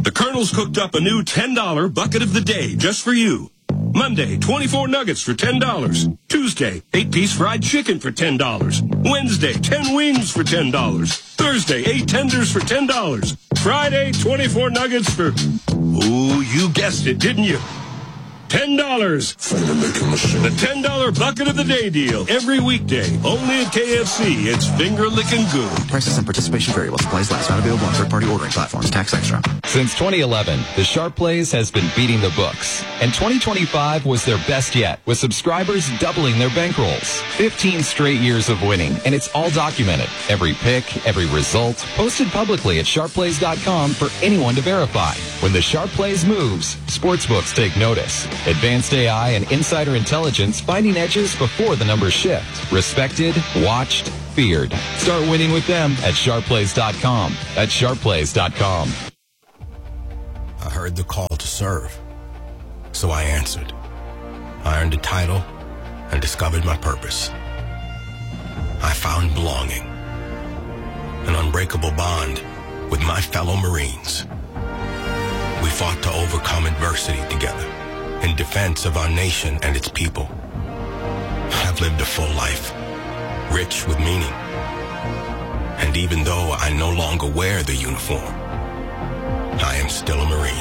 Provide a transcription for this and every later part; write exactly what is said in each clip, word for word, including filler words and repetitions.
the Colonel's cooked up a new ten dollar bucket of the day just for you. Monday, twenty-four nuggets for ten dollars. Tuesday, eight-piece fried chicken for ten dollars. Wednesday, ten wings for ten dollars. Thursday, eight tenders for ten dollars. Friday, twenty-four nuggets for... Oh, you guessed it, didn't you? ten dollars. The ten dollar bucket of the day deal. Every weekday. Only at K F C. It's finger-licking good. Prices and participation vary while supplies last. Not available on third-party ordering platforms. Tax extra. Since twenty eleven, the Sharp Plays has been beating the books. And twenty twenty-five was their best yet, with subscribers doubling their bankrolls. fifteen straight years of winning, and it's all documented. Every pick, every result, posted publicly at sharp plays dot com for anyone to verify. When the Sharp Plays moves, sportsbooks take notice. Advanced A I and insider intelligence finding edges before the numbers shift. Respected, watched, feared. Start winning with them at sharp plays dot com. That's sharp plays dot com. I heard the call to serve, so I answered. I earned a title and discovered my purpose. I found belonging, an unbreakable bond with my fellow Marines. We fought to overcome adversity together in defense of our nation and its people. I've lived a full life, rich with meaning. And even though I no longer wear the uniform, I am still a Marine.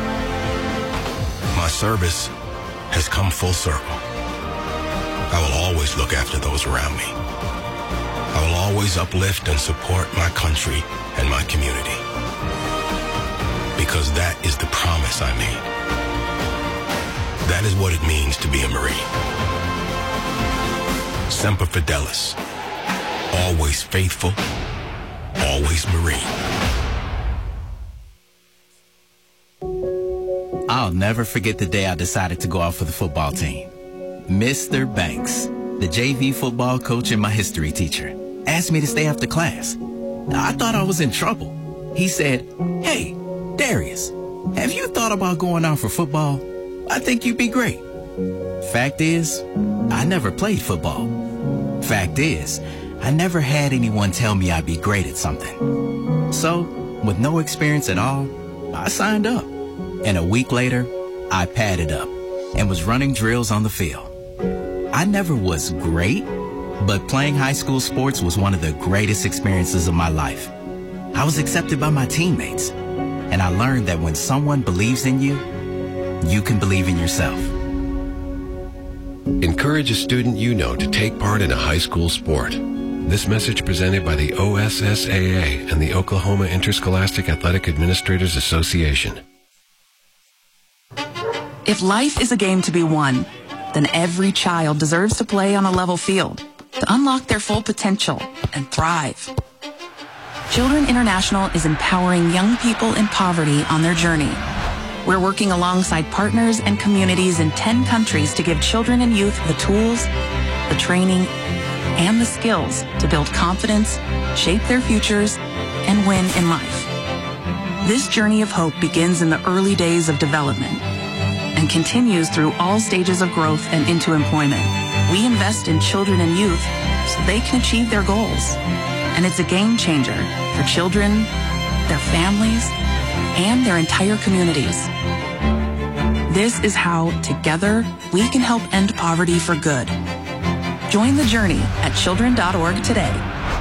My service has come full circle. I will always look after those around me. I will always uplift and support my country and my community. Because that is the promise I made. That is what it means to be a Marine. Semper Fidelis. Always faithful. Always Marine. I'll never forget the day I decided to go out for the football team. Mister Banks, the J V football coach and my history teacher, asked me to stay after class. I thought I was in trouble. He said, "Hey, Darius, have you thought about going out for football? I think you'd be great." Fact is, I never played football. Fact is, I never had anyone tell me I'd be great at something. So, with no experience at all, I signed up. And a week later, I padded up and was running drills on the field. I never was great, but playing high school sports was one of the greatest experiences of my life. I was accepted by my teammates, and I learned that when someone believes in you, you can believe in yourself. Encourage a student you know to take part in a high school sport. This message presented by the O S S A A and the Oklahoma Interscholastic Athletic Administrators Association. If life is a game to be won, then every child deserves to play on a level field to unlock their full potential and thrive. Children International is empowering young people in poverty on their journey. We're working alongside partners and communities in ten countries to give children and youth the tools, the training, and the skills to build confidence, shape their futures, and win in life. This journey of hope begins in the early days of development and continues through all stages of growth and into employment. We invest in children and youth so they can achieve their goals. And it's a game changer for children, their families, and their entire communities. This is how, together, we can help end poverty for good. Join the journey at children dot org today.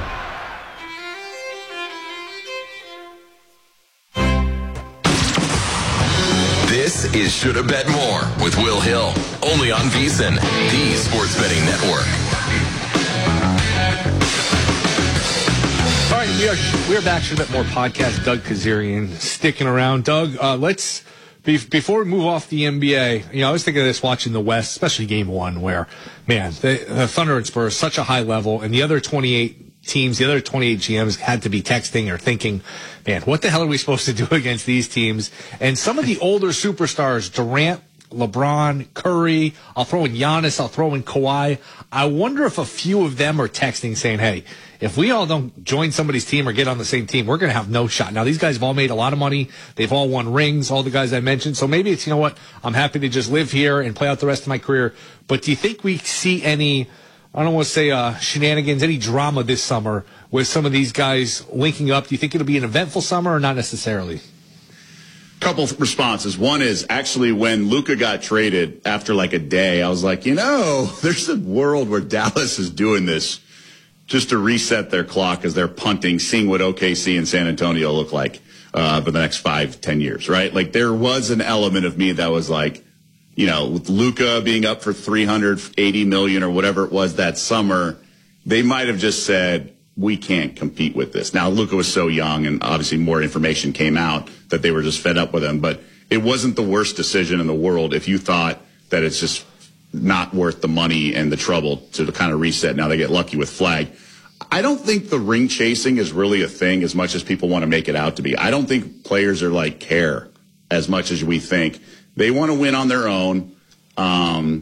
This is Shoulda Bet More with Will Hill, only on VSiN, the sports betting network. All right, we are we are back. Shoulda Bet More podcast. Doug Kazarian sticking around. Doug, uh, let's be, before we move off the N B A. You know, I was thinking of this watching the West, especially Game One, where man, the, the Thunder and Spurs such a high level, and the other twenty-eight teams, the other twenty-eight G Ms had to be texting or thinking, man, what the hell are we supposed to do against these teams? And some of the older superstars, Durant, LeBron, Curry, I'll throw in Giannis, I'll throw in Kawhi. I wonder if a few of them are texting saying, hey, if we all don't join somebody's team or get on the same team, we're going to have no shot. Now, these guys have all made a lot of money. They've all won rings, all the guys I mentioned. So maybe it's, you know what, I'm happy to just live here and play out the rest of my career. But do you think we see any, I don't want to say uh, shenanigans, any drama this summer with some of these guys linking up? Do you think it'll be an eventful summer or not necessarily? couple responses. One is actually when Luka got traded after like a day, I was like, you know, there's a world where Dallas is doing this just to reset their clock as they're punting, seeing what O K C and San Antonio look like uh, for the next five, ten years, right? Like there was an element of me that was like, you know, with Luka being up for three hundred eighty million or whatever it was that summer, they might have just said, we can't compete with this. Now, Luka was so young, and obviously more information came out that they were just fed up with him. But it wasn't the worst decision in the world if you thought that it's just not worth the money and the trouble to kind of reset. Now they get lucky with Flag. I don't think the ring chasing is really a thing as much as people want to make it out to be. I don't think players are like care as much as we think. They want to win on their own. Um,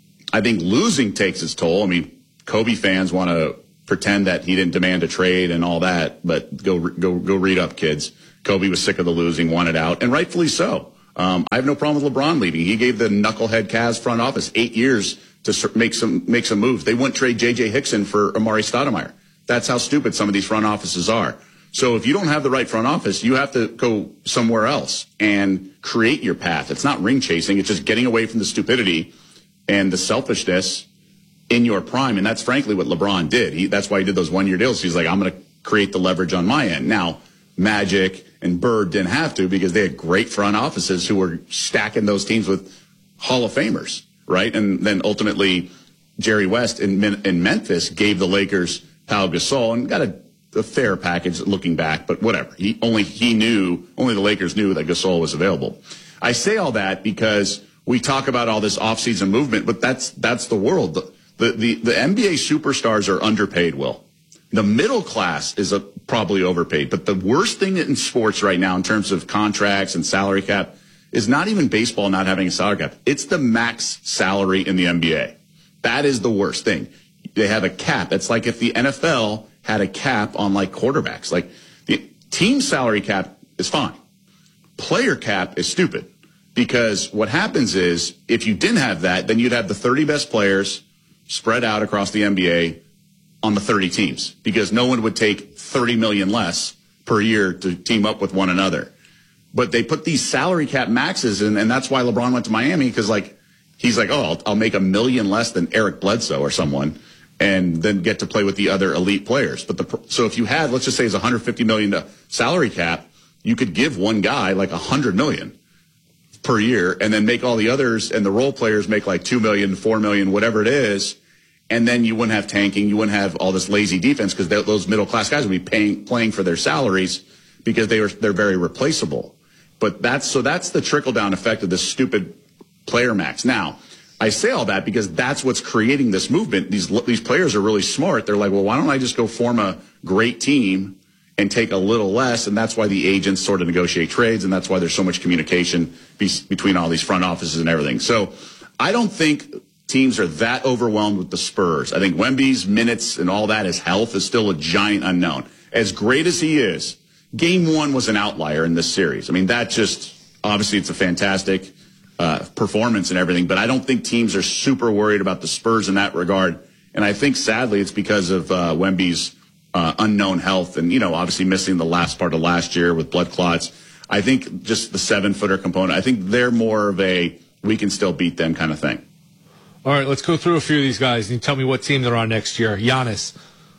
I think losing takes its toll. I mean, Kobe fans want to pretend that he didn't demand a trade and all that, but go go go read up, kids. Kobe was sick of the losing, wanted out, and rightfully so. Um, I have no problem with LeBron leaving. He gave the knucklehead Cavs front office eight years to make some make some moves. They wouldn't trade J J Hickson for Amari Stoudemire. That's how stupid some of these front offices are. So if you don't have the right front office, you have to go somewhere else and create your path. It's not ring chasing. It's just getting away from the stupidity and the selfishness in your prime. And that's frankly what LeBron did. He, that's why he did those one-year deals. He's like, I'm going to create the leverage on my end. Now, Magic and Bird didn't have to because they had great front offices who were stacking those teams with Hall of Famers, right? And then ultimately, Jerry West in, in Memphis gave the Lakers Pau Gasol and got a, a fair package looking back, but whatever. He only he knew, only the Lakers knew that Gasol was available. I say all that because we talk about all this offseason movement, but that's that's the world. The, the, the, the N B A superstars are underpaid, Will. The middle class is a, probably overpaid, but the worst thing in sports right now in terms of contracts and salary cap is not even baseball not having a salary cap. It's the max salary in the N B A. That is the worst thing. They have a cap. It's like if the N F L had a cap on like quarterbacks. Like the team salary cap is fine. Player cap is stupid because what happens is if you didn't have that, then you'd have the thirty best players spread out across the N B A on the thirty teams because no one would take thirty million less per year to team up with one another. But they put these salary cap maxes in, and that's why LeBron went to Miami because like he's like, oh, I'll, I'll make a million less than Eric Bledsoe or someone, and then get to play with the other elite players. But the so if you had, let's just say, it's one hundred fifty million salary cap, you could give one guy like one hundred million per year, and then make all the others and the role players make like two million, four million, whatever it is. And then you wouldn't have tanking. You wouldn't have all this lazy defense because those middle class guys would be paying, playing for their salaries because they were, they're very replaceable. But that's, so that's the trickle down effect of this stupid player max. Now, I say all that because that's what's creating this movement. These, these players are really smart. They're like, well, why don't I just go form a great team and take a little less? And that's why the agents sort of negotiate trades. And that's why there's so much communication be, between all these front offices and everything. So I don't think teams are that overwhelmed with the Spurs. I think Wemby's minutes and all that, his health is still a giant unknown. As great as he is, game one was an outlier in this series. I mean, that just, obviously it's a fantastic uh, performance and everything, but I don't think teams are super worried about the Spurs in that regard. And I think sadly it's because of uh, Wemby's uh, unknown health and, you know, obviously missing the last part of last year with blood clots. I think just the seven footer component, I think they're more of a, we can still beat them kind of thing. All right, let's go through a few of these guys and tell me what team they're on next year. Giannis.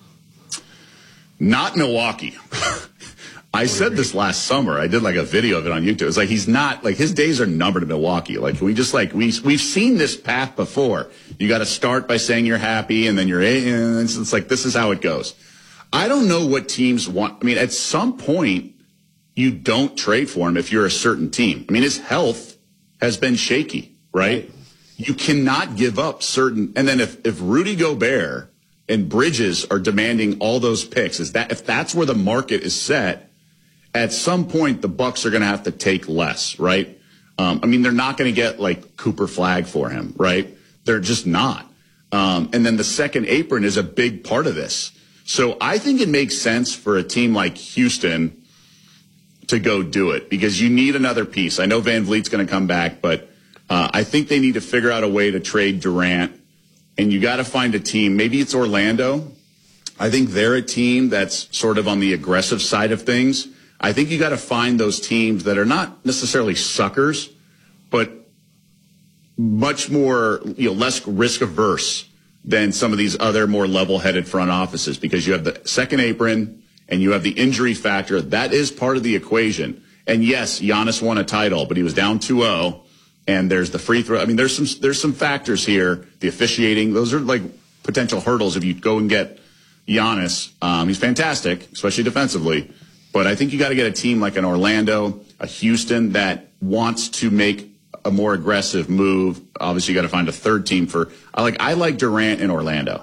Not Milwaukee. I said this last summer. I did like a video of it on YouTube. It's like he's not, like his days are numbered in Milwaukee. Like we just like, we, we've seen this path before. You got to start by saying you're happy and then you're, and it's, it's like, this is how it goes. I don't know what teams want. I mean, at some point, you don't trade for him if you're a certain team. I mean, his health has been shaky, right? You cannot give up certain, and then if, if Rudy Gobert and Bridges are demanding all those picks, is that if that's where the market is set, at some point the Bucks are going to have to take less, right? Um, I mean, they're not going to get like Cooper Flag for him, right? They're just not. Um, and then the second apron is a big part of this. So I think it makes sense for a team like Houston to go do it because you need another piece. I know Van Vliet's going to come back, but Uh, I think they need to figure out a way to trade Durant, and you got to find a team. Maybe it's Orlando. I think they're a team that's sort of on the aggressive side of things. I think you got to find those teams that are not necessarily suckers, but much more, you know, less risk averse than some of these other more level-headed front offices, because you have the second apron and you have the injury factor. That is part of the equation. And yes, Giannis won a title, but he was down two oh, and there's the free throw. I mean, there's some there's some factors here. The officiating, those are like potential hurdles if you go and get Giannis. Um, he's fantastic, especially defensively. But I think you got to get a team like an Orlando, a Houston that wants to make a more aggressive move. Obviously, you got to find a third team for. I like I like Durant in Orlando.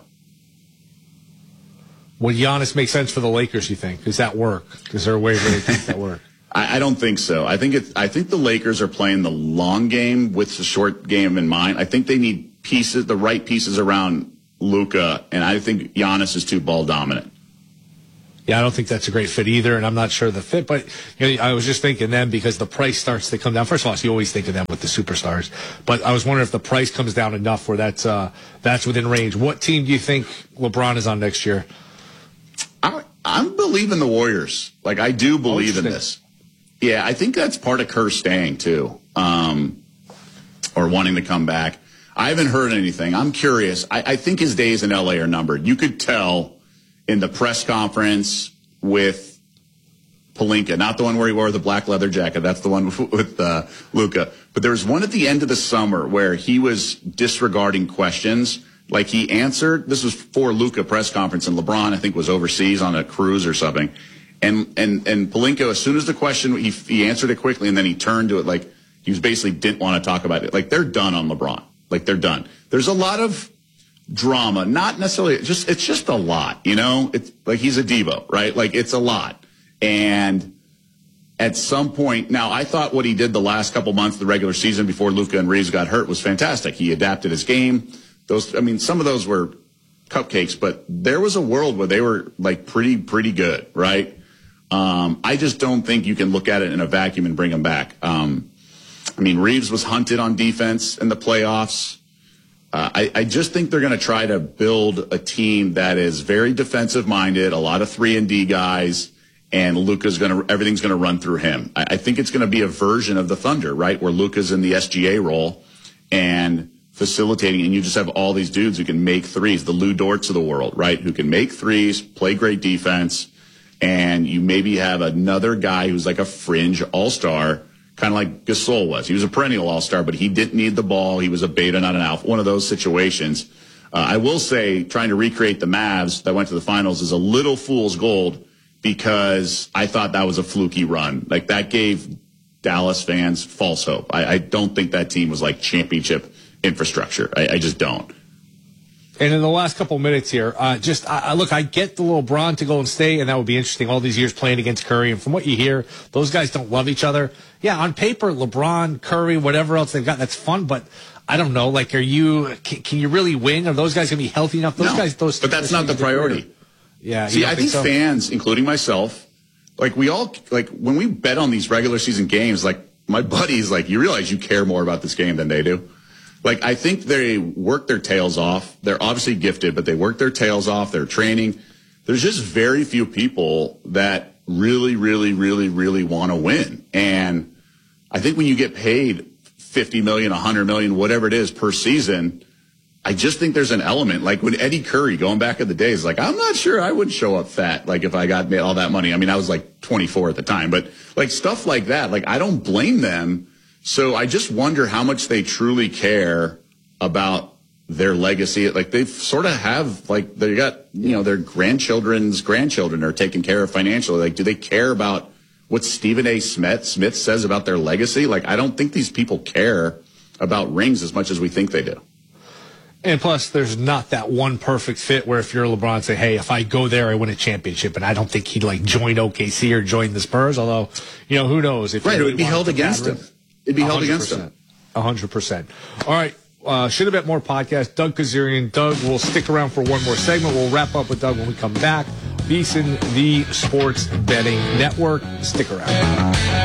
Would Giannis make sense for the Lakers, you think? Does that work? Is there a way to really make that work? I, I don't think so. I think it. I think the Lakers are playing the long game with the short game in mind. I think they need pieces, the right pieces around Luka, and I think Giannis is too ball dominant. Yeah, I don't think that's a great fit either, and I'm not sure the fit. But you know, I was just thinking then, because the price starts to come down. First of all, you always think of them with the superstars, but I was wondering if the price comes down enough where that's uh, that's within range. What team do you think LeBron is on next year? I, I'm believing the Warriors. Like, I do believe in this. Yeah, I think that's part of Kerr staying too, um, or wanting to come back. I haven't heard anything. I'm curious. I, I think his days in L A are numbered. You could tell in the press conference with Pelinka, not the one where he wore the black leather jacket. That's the one with uh, Luka. But there was one at the end of the summer where he was disregarding questions. Like, he answered, this was for Luka press conference, and LeBron, I think, was overseas on a cruise or something. And and and Pelinka, as soon as the question, he, he answered it quickly, and then he turned to it like he was basically didn't want to talk about it. Like, they're done on LeBron. Like, they're done. There's a lot of drama, not necessarily just, it's just a lot, you know, it's like he's a Devo, right? Like, it's a lot. And at some point, now I thought what he did the last couple months of the regular season before Luka and Reeves got hurt was fantastic. He adapted his game. Those, I mean, some of those were cupcakes, but there was a world where they were like pretty, pretty good, right? Um, I just don't think you can look at it in a vacuum and bring them back. Um, I mean, Reeves was hunted on defense in the playoffs. Uh, I, I just think they're going to try to build a team that is very defensive-minded, a lot of three and D guys, and Luka's going to everything's going to run through him. I, I think it's going to be a version of the Thunder, right, where Luka's in the S G A role and facilitating, and you just have all these dudes who can make threes, the Lou Dorts of the world, right, who can make threes, play great defense, and you maybe have another guy who's like a fringe all-star, kind of like Gasol was. He was a perennial all-star, but he didn't need the ball. He was a beta, not an alpha. One of those situations. Uh, I will say, trying to recreate the Mavs that went to the finals is a little fool's gold, because I thought that was a fluky run. Like, that gave Dallas fans false hope. I, I don't think that team was like championship infrastructure. I, I just don't. And in the last couple minutes here, uh, just I, I look, I get the LeBron to go and stay, and that would be interesting. All these years playing against Curry, and from what you hear, those guys don't love each other. Yeah, on paper, LeBron, Curry, whatever else they've got, that's fun. But I don't know. Like, are you? Can, can you really win? Are those guys going to be healthy enough? Those no, guys, those. But that's not the priority. Yeah. See, I think, think so? fans, including myself, like we all, like when we bet on these regular season games, like my buddies, like you realize you care more about this game than they do. Like, I think they work their tails off. They're obviously gifted, but they work their tails off. They're training. There's just very few people that really, really, really, really want to win. And I think when you get paid fifty million dollars, one hundred million dollars, whatever it is per season, I just think there's an element. Like when Eddie Curry, going back in the days, like, I'm not sure I would show up fat, like if I got all that money. I mean, I was like twenty-four at the time, but like stuff like that, like I don't blame them. So I just wonder how much they truly care about their legacy. Like they sort of have, like they got, you know, their grandchildren's grandchildren are taken care of financially. Like, do they care about what Stephen A. Smith, Smith says about their legacy? Like, I don't think these people care about rings as much as we think they do. And plus, there's not that one perfect fit where if you're LeBron, say, hey, if I go there, I win a championship. And I don't think he'd like join O K C or join the Spurs. Although, you know, who knows? If right, really it would be held against him. It'd be held against him. A hundred percent. All right. Uh, Should Have Bet More podcast. Doug Kazarian. Doug will stick around for one more segment. We'll wrap up with Doug when we come back. VSiN, the Sports Betting Network. Stick around.